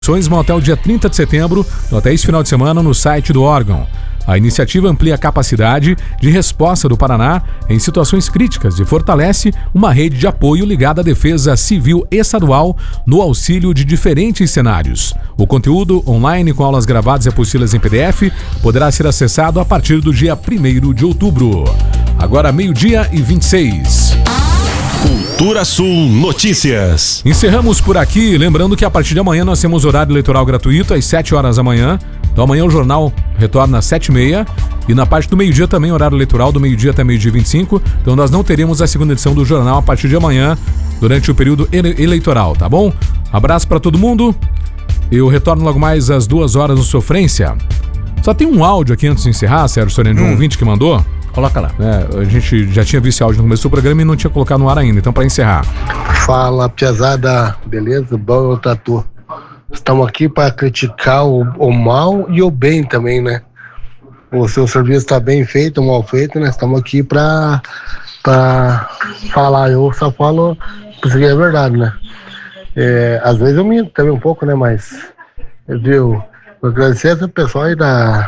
Vão até o dia 30 de setembro, até esse final de semana, no site do órgão. A iniciativa amplia a capacidade de resposta do Paraná em situações críticas e fortalece uma rede de apoio ligada à defesa civil estadual no auxílio de diferentes cenários. O conteúdo online com aulas gravadas e apostilas em PDF poderá ser acessado a partir do dia 1º de outubro. Agora 12h26. Cultura Sul Notícias. Encerramos por aqui, lembrando que a partir de amanhã nós temos horário eleitoral gratuito às 7 horas da manhã. Então amanhã o jornal retorna às 7h30 e na parte do meio-dia também horário eleitoral, do meio-dia até meio-dia 25. Então nós não teremos a segunda edição do jornal a partir de amanhã, durante o período eleitoral, tá bom? Abraço pra todo mundo. Eu retorno logo mais às 2 horas no Sofrência. Só tem um áudio aqui antes de encerrar, Sérgio Soriano, de um ouvinte que mandou. Coloca lá. A gente já tinha visto esse áudio no começo do programa e não tinha colocado no ar ainda, então para encerrar. Fala, piazada, beleza? Bom, Tatu. Estamos aqui para criticar o mal e o bem também, né? O seu serviço está bem feito ou mal feito, né? Estamos aqui para falar. Eu só falo porque é verdade, né? Às vezes eu minto também um pouco, né? Mas, viu? Eu agradecer a esse pessoal aí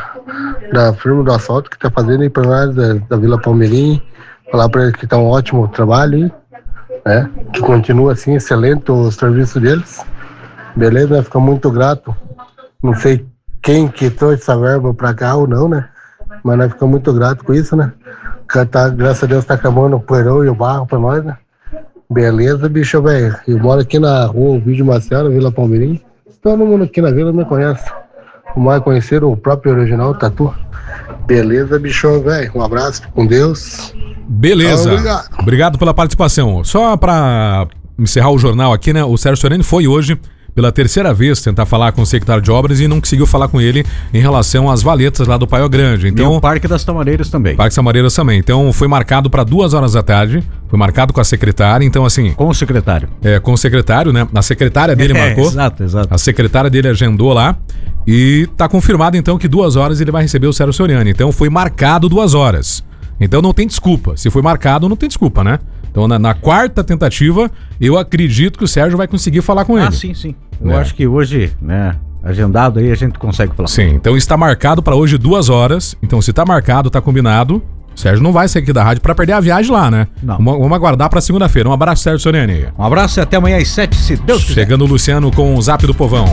da firma do asfalto que tá fazendo aí pra nós, da Vila Palmeirim. Falar pra eles que tá um ótimo trabalho aí, né? Que continua assim, excelente o serviço deles. Beleza? Fica muito grato. Não sei quem que trouxe essa verba pra cá ou não, né? Mas nós ficamos muito gratos com isso, né? Graças a Deus tá acabando o poeirão e o barro pra nós, né? Beleza, bicho, velho. Eu moro aqui na rua Vídeo Marcelo, Vila Palmeirim. Todo mundo aqui na vila me conhece. O mais conhecido, o próprio original Tatu. Beleza, bicho, velho. Um abraço, com Deus. Beleza. Obrigado pela participação. Só para encerrar o jornal aqui, né? O Sérgio Soriano foi hoje pela terceira vez tentar falar com o secretário de obras e não conseguiu falar com ele em relação às valetas lá do Paió Grande. Então, e o Parque das Tamareiras também. Parque das Tamareiras também. Então foi marcado para 2 horas da tarde. Foi marcado com a secretária, então assim... Com o secretário. Com o secretário, né? A secretária dele marcou. Exato. A secretária dele agendou lá. E tá confirmado então que 2 horas ele vai receber o Sérgio Soriano. Então foi marcado 2 horas. Então não tem desculpa. Se foi marcado, não tem desculpa, né? Então na quarta tentativa, eu acredito que o Sérgio vai conseguir falar com ele. Sim. Eu acho que hoje, né, agendado aí a gente consegue falar. Sim, então está marcado para hoje 2 horas. Então se tá marcado, tá combinado. O Sérgio não vai sair aqui da rádio para perder a viagem lá, né? Não. Vamos aguardar para segunda-feira. Um abraço, Sérgio Soriani. Um abraço e até amanhã às 7, se Deus quiser. Chegando o Luciano com o Zap do Povão.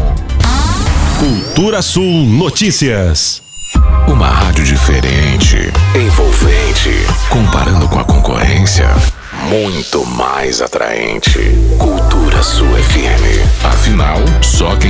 Cultura Sul Notícias. Uma rádio diferente, envolvente, comparando com a concorrência, muito mais atraente. Cultura Sul FM. Afinal, só quem